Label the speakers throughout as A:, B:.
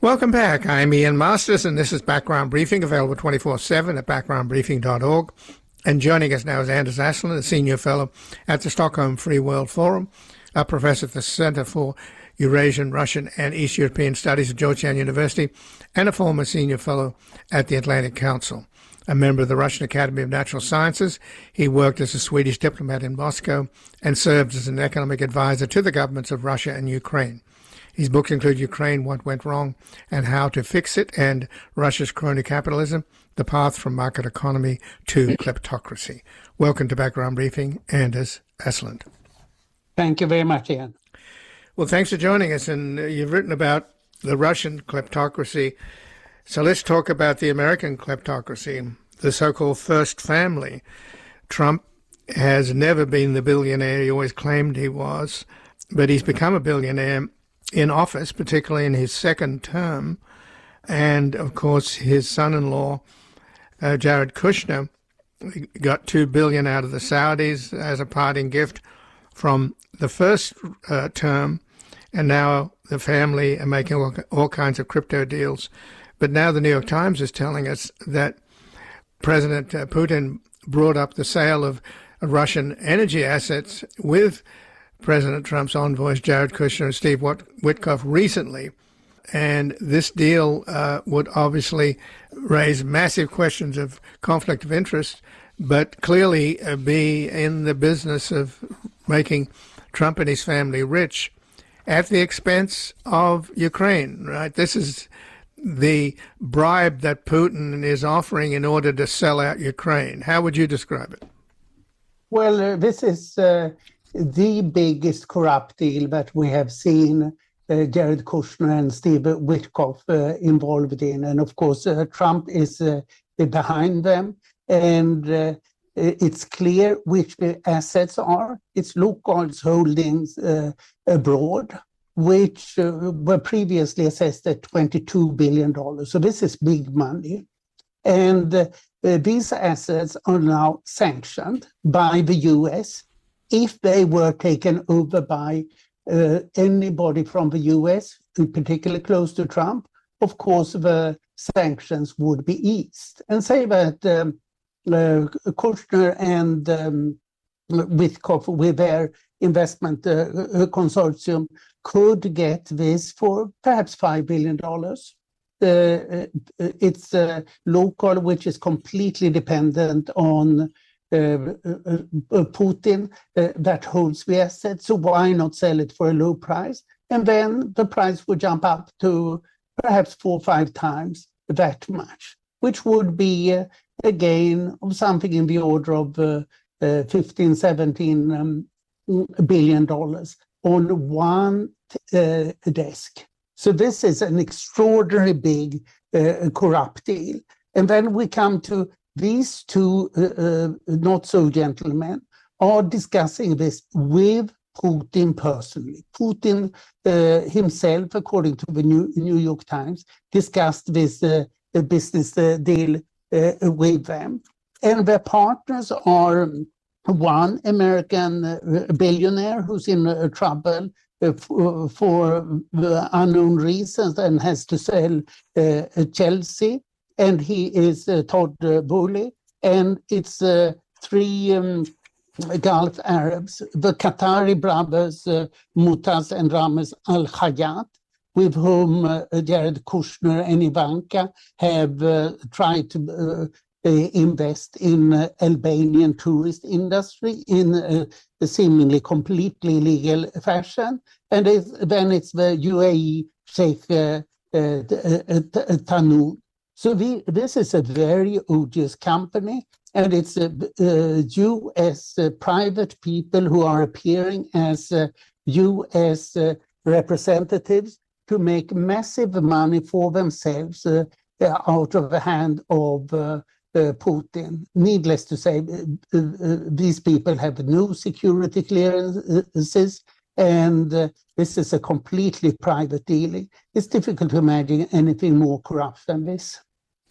A: Welcome back. I'm Ian Masters, and this is Background Briefing, available 24/7 at backgroundbriefing.org. And joining us now is Anders Aslund, a senior fellow at the Stockholm Free World Forum, a professor at the Center for Eurasian, Russian, and East European Studies at Georgetown University, and a former senior fellow at the Atlantic Council. A member of the Russian Academy of Natural Sciences, he worked as a Swedish diplomat in Moscow and served as an economic advisor to the governments of Russia and Ukraine. His books include Ukraine, What Went Wrong and How to Fix It, and Russia's Crony Capitalism, The Path from Market Economy to Kleptocracy. Welcome to Background Briefing, Anders Aslund.
B: Thank you very much, Ian.
A: Well, thanks for joining us. And you've written about the Russian kleptocracy. So let's talk about the American kleptocracy, the so-called first family. Trump has never been the billionaire he always claimed he was, but he's become a billionaire in office, particularly in his second term. And, of course, his son-in-law, Jared Kushner, got $2 billion out of the Saudis as a parting gift from the first term. And now the family are making all kinds of crypto deals. But now the New York Times is telling us that President Putin brought up the sale of Russian energy assets with President Trump's envoys, Jared Kushner and Steve Witkoff, recently. And this deal would obviously raise massive questions of conflict of interest, but clearly be in the business of making Trump and his family rich at the expense of Ukraine, right? This is the bribe that Putin is offering in order to sell out Ukraine. How would you describe it?
B: Well, this is the biggest corrupt deal that we have seen Jared Kushner and Steve Witkoff involved in. And of course, Trump is behind them. And it's clear which the assets are. It's Lukoil's holdings abroad, which were previously assessed at $22 billion. So this is big money. And these assets are now sanctioned by the US. If they were taken over by anybody from the US, particularly close to Trump, of course, the sanctions would be eased. And say that Kushner and Witkoff, with their investment consortium, could get this for perhaps $5 billion. It's Lukoil, which is completely dependent on Putin, that holds the asset. So why not sell it for a low price? And then the price would jump up to perhaps 4 or 5 times that much, which would be a gain of something in the order of $15-17 billion on one desk. So this is an extraordinarily big corrupt deal. And then we come to these two not-so-gentlemen are discussing this with Putin personally. Putin himself, according to the New York Times, discussed this business deal with them. And their partners are one American billionaire who's in trouble for unknown reasons and has to sell Chelsea. And he is Todd Boehly, and it's 3 Gulf Arabs, the Qatari brothers, Mutaz and Ramiz Al Hayat, with whom Jared Kushner and Ivanka have tried to invest in Albanian tourist industry in a seemingly completely legal fashion. And then it's the UAE Sheikh Tanood. So this is a very odious company, and it's U.S. Private people who are appearing as U.S. representatives to make massive money for themselves out of the hand of Putin. Needless to say, these people have no security clearances, and this is a completely private dealing. It's difficult to imagine anything more corrupt than this.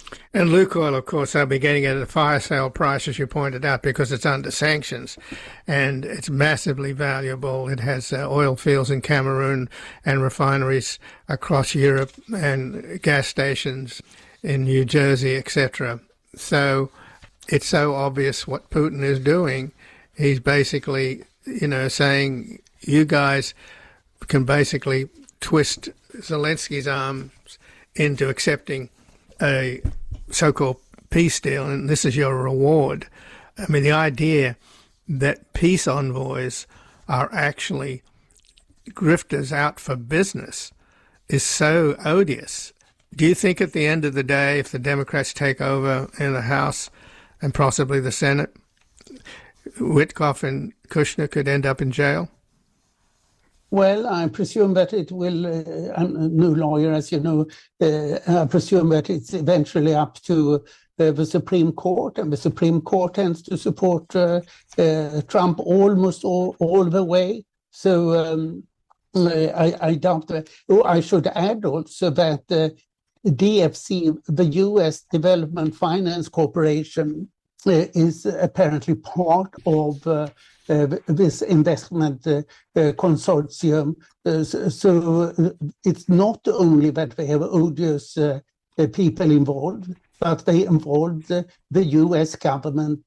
A: And Lukoil, of course, they'll be getting it at a fire sale price, as you pointed out, because it's under sanctions, and it's massively valuable. It has oil fields in Cameroon and refineries across Europe and gas stations in New Jersey, etc. So it's so obvious what Putin is doing. He's basically, saying you guys can basically twist Zelensky's arms into accepting a so-called peace deal, and this is your reward. I mean, the idea that peace envoys are actually grifters out for business is so odious. Do you think at the end of the day, if the Democrats take over in the House and possibly the Senate, Witkoff and Kushner could end up in jail?
B: Well, I presume that it will, I'm no lawyer, as you know, I presume that it's eventually up to the Supreme Court, and the Supreme Court tends to support Trump almost all the way. So I doubt that. Oh, I should add also that DFC, the U.S. Development Finance Corporation, is apparently part of this investment consortium. So it's not only that they have odious people involved, but they involved the U.S. government,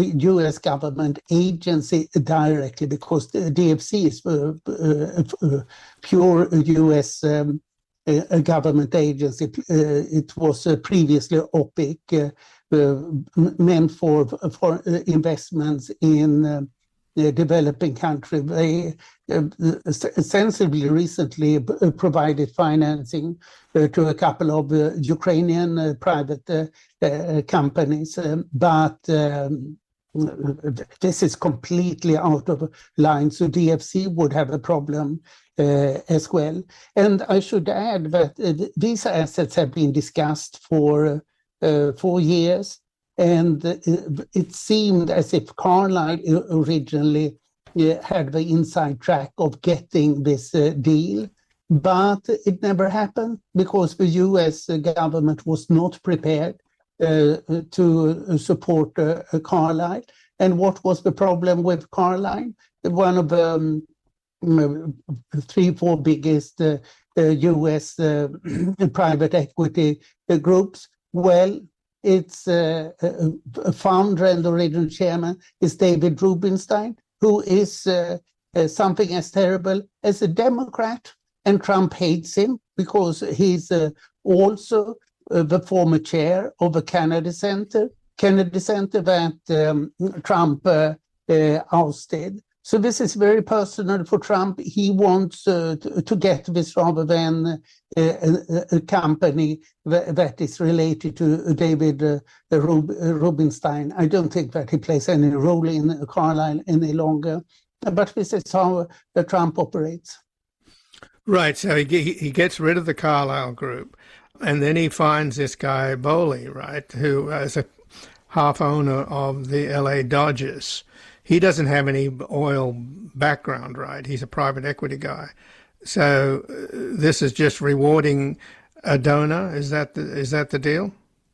B: agency directly, because the DFC is a pure U.S. government agency. It was previously OPIC, meant for investments in developing country. They sensibly recently provided financing to a couple of Ukrainian private companies, but this is completely out of line. So DFC would have a problem as well. And I should add that these assets have been discussed for 4 years. And it seemed as if Carlyle originally had the inside track of getting this deal, but it never happened because the US government was not prepared to support Carlyle. And what was the problem with Carlyle? One of the 3-4 biggest US private equity groups. Well, its founder and original chairman is David Rubenstein, who is something as terrible as a Democrat, and Trump hates him because he's also the former chair of the Kennedy Center that Trump ousted. So this is very personal for Trump. He wants to get this rather than a company that is related to David Rubenstein. I don't think that he plays any role in Carlyle any longer. But this is how Trump operates.
A: Right. So he gets rid of the Carlyle Group, and then he finds this guy Bowley, right, who is a half owner of the LA Dodgers. He doesn't have any oil background, right? He's a private equity guy. So this is just rewarding a donor. Is that the deal?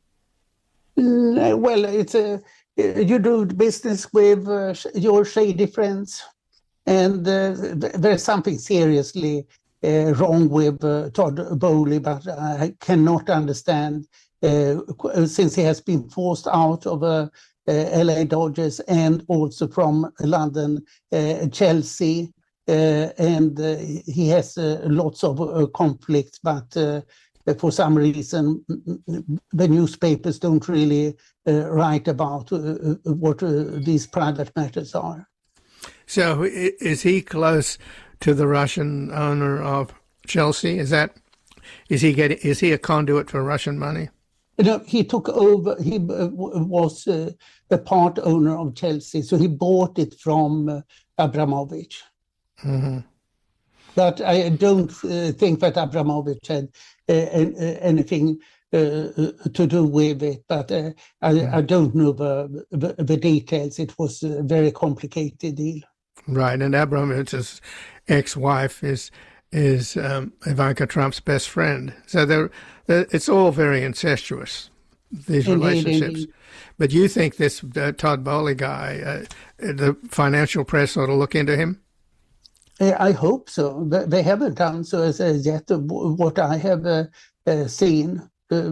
B: Well, it's you do business with your shady friends, and there's something seriously wrong with Todd Bowley, but I cannot understand since he has been forced out of LA Dodgers and also from London, Chelsea, and he has lots of conflicts, but for some reason the newspapers don't really write about what these private matters are.
A: So is he close to the Russian owner of Chelsea? Is he a conduit for Russian money?
B: No, he took over. He was a part owner of Chelsea, so he bought it from Abramovich.
A: Mm-hmm.
B: But I don't think that Abramovich had anything to do with it. But I don't know the details. It was a very complicated deal.
A: Right, and Abramovich's ex-wife is Ivanka Trump's best friend. So it's all very incestuous. these relationships. Indeed. But you think this Todd Boehly guy, the financial press ought to look into him?
B: I hope so. They haven't done so as yet. What I have seen,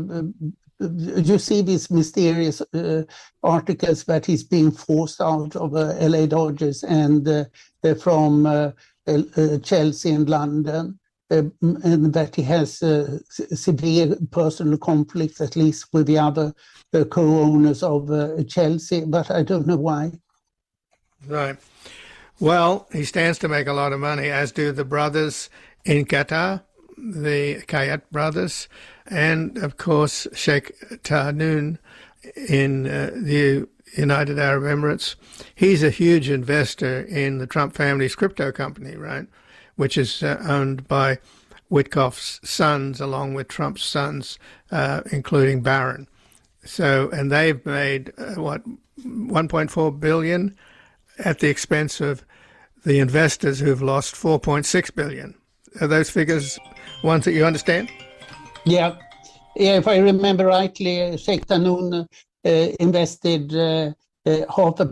B: you see these mysterious articles that he's being forced out of LA Dodgers and from Chelsea and London, and that he has severe personal conflicts, at least with the other co-owners of Chelsea, but I don't know why.
A: Right. Well, he stands to make a lot of money, as do the brothers in Qatar, the Kayat brothers, and, of course, Sheikh Tahnoon in the United Arab Emirates. He's a huge investor in the Trump family's crypto company, right, which is owned by Witkoff's sons, along with Trump's sons, including Barron. So, and they've made, $1.4 billion at the expense of the investors who've lost $4.6 billion. Are those figures ones that you understand?
B: Yeah. If I remember rightly, Sheikh Tahnoon invested $500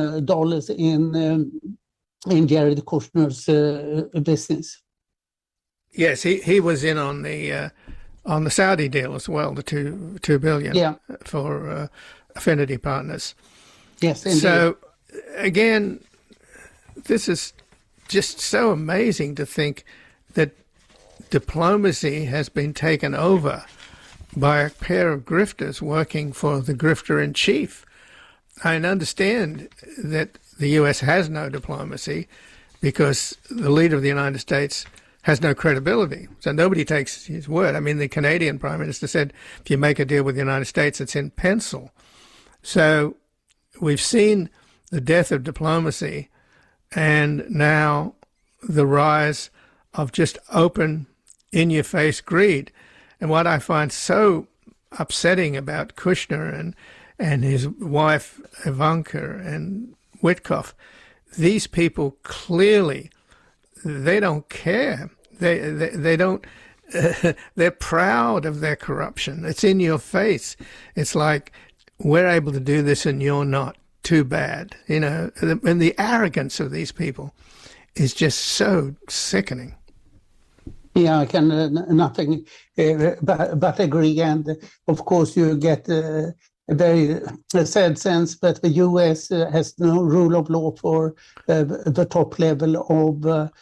B: million in Jared Kushner's business.
A: Yes, he was in on the Saudi deal as well, the $2 billion for Affinity Partners.
B: Yes, indeed.
A: So again, this is just so amazing to think that diplomacy has been taken over by a pair of grifters working for the grifter-in-chief. I understand that the U.S. has no diplomacy because the leader of the United States has no credibility. So nobody takes his word. I mean, the Canadian Prime Minister said, if you make a deal with the United States, it's in pencil. So we've seen the death of diplomacy and now the rise of just open, in-your-face greed. And what I find so upsetting about Kushner and his wife Ivanka and Witkoff, these people clearly, they don't care. They don't. They're proud of their corruption. It's in your face. It's like, we're able to do this and you're not. Too bad, you know. And the arrogance of these people is just so sickening.
B: Yeah, I can nothing but agree. And of course, you get a very sad sense that the U.S. has no rule of law for the top level of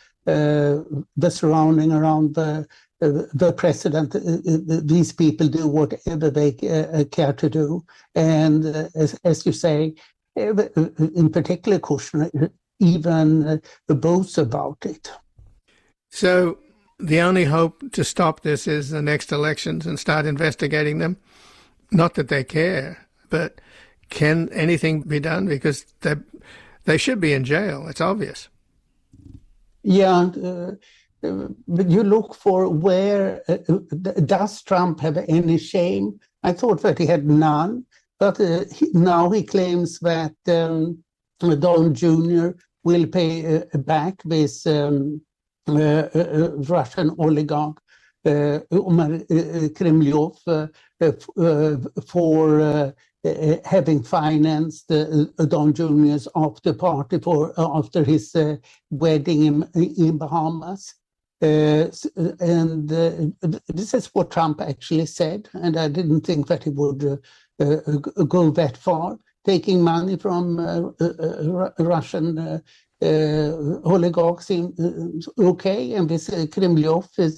B: the surrounding around the president. These people do whatever they care to do, and as you say, in particular, Kushner even boasts about it.
A: So the only hope to stop this is the next elections and start investigating them. Not that they care, but can anything be done? Because they should be in jail. It's obvious.
B: Yeah, but you look for where does Trump have any shame? I thought that he had none. But now he claims that Don Jr. will pay back this Russian oligarch, Umar Kremlyov, for having financed Don Jr.'s after party after his wedding in Bahamas. And this is what Trump actually said, and I didn't think that he would go that far, taking money from Russian oligarchs. Okay, and this Kremlyov is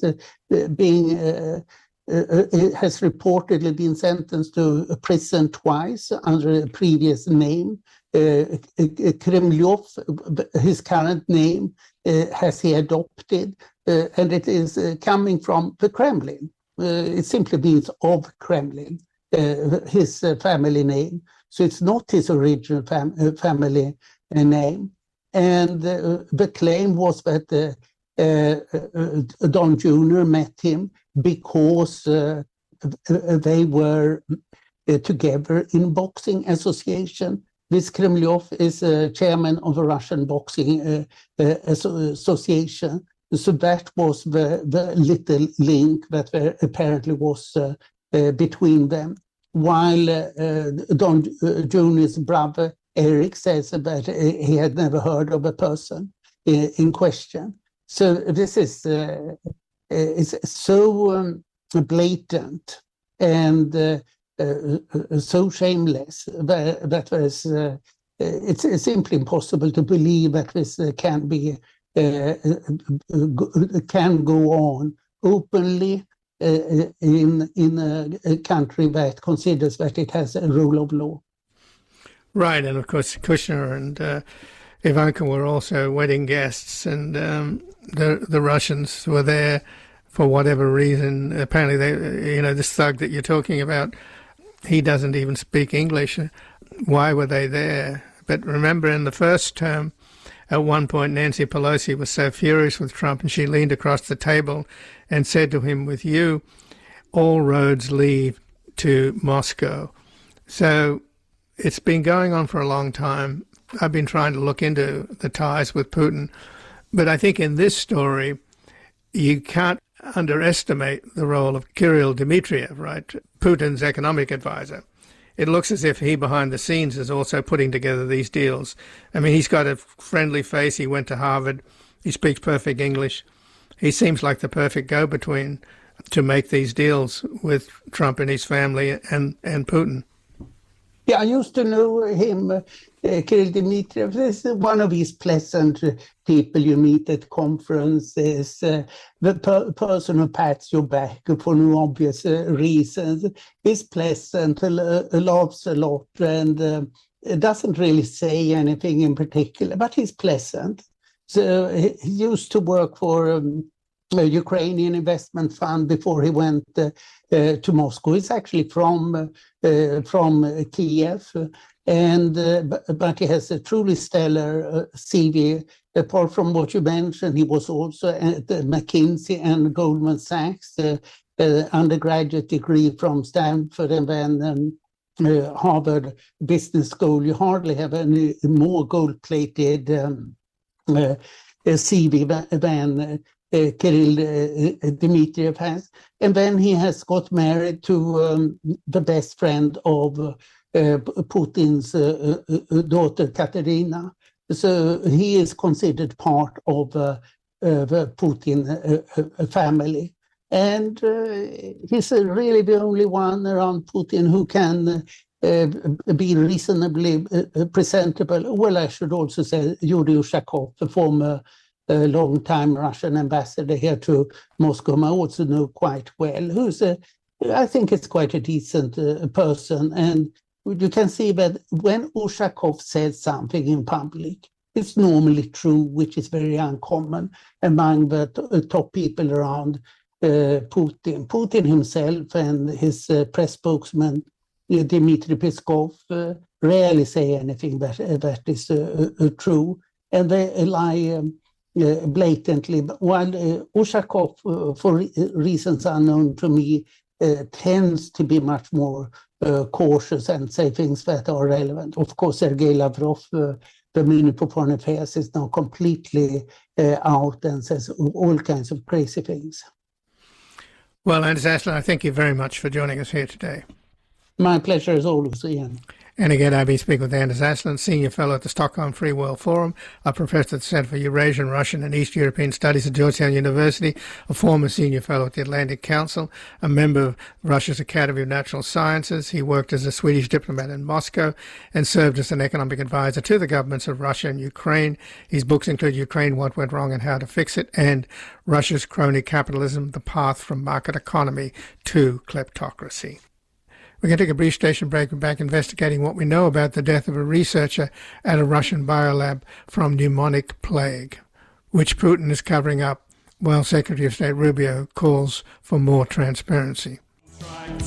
B: has reportedly been sentenced to prison twice under a previous name. Kremlyov, his current name, has he adopted, and it is coming from the Kremlin. It simply means of Kremlin. His family name, so it's not his original family name. And the claim was that Don Jr. met him because they were together in boxing association. This Kremlyov is chairman of a Russian boxing association. So that was the little link that apparently was between them. while Don Junior's brother Eric says that he had never heard of a person in question. So this is it's so blatant and so shameless that was it's simply impossible to believe that this can go on openly in a country that considers that it has a rule of law.
A: Right, and of course Kushner and Ivanka were also wedding guests, and the Russians were there for whatever reason. Apparently, this thug that you're talking about, he doesn't even speak English. Why were they there? But remember, in the first term, at one point, Nancy Pelosi was so furious with Trump, and she leaned across the table and said to him, "With you, all roads lead to Moscow." So it's been going on for a long time. I've been trying to look into the ties with Putin, but I think in this story, you can't underestimate the role of Kirill Dmitriev, right? Putin's economic advisor. It looks as if he behind the scenes is also putting together these deals. I mean, he's got a friendly face. He went to Harvard. He speaks perfect English. He seems like the perfect go-between to make these deals with Trump and his family and Putin.
B: Yeah, I used to know him, Kirill Dmitriev. This is one of these pleasant people you meet at conferences, the person who pats your back for no obvious reasons. He's pleasant, laughs a lot, and doesn't really say anything in particular, but he's pleasant. So he used to work for a Ukrainian investment fund before he went to Moscow. He's actually from Kiev, but he has a truly stellar CV. Apart from what you mentioned, he was also at McKinsey and Goldman Sachs, undergraduate degree from Stanford, and then Harvard Business School. You hardly have any more gold-plated CV than Kirill Dmitriev has. And then he has got married to the best friend of Putin's daughter, Katerina. So he is considered part of the Putin family. And he's really the only one around Putin who can be reasonably presentable. Well, I should also say Yuri Ushakov, the former long-time Russian ambassador here to Moscow, I also know quite well, who's I think is quite a decent person. And you can see that when Ushakov says something in public, it's normally true, which is very uncommon among the top people around Putin. Putin himself and his press spokesman, Dmitry Peskov, rarely say anything that is true, and they lie blatantly. While Ushakov, for reasons unknown to me, tends to be much more cautious and say things that are relevant. Of course, Sergei Lavrov, the Minister for Foreign Affairs, is now completely out and says all kinds of crazy things.
A: Well, Anders Aslund, I thank you very much for joining us here today.
B: My pleasure as always, Ian.
A: And again, I've been speaking with Anders Aslund, Senior Fellow at the Stockholm Free World Forum, a Professor at the Center for Eurasian, Russian and East European Studies at Georgetown University, a former Senior Fellow at the Atlantic Council, a member of Russia's Academy of Natural Sciences. He worked as a Swedish diplomat in Moscow and served as an economic advisor to the governments of Russia and Ukraine. His books include Ukraine, What Went Wrong and How to Fix It, and Russia's Crony Capitalism, The Path from Market Economy to Kleptocracy. We're going to take a brief station break. We're back investigating what we know about the death of a researcher at a Russian biolab from pneumonic plague, which Putin is covering up while Secretary of State Rubio calls for more transparency.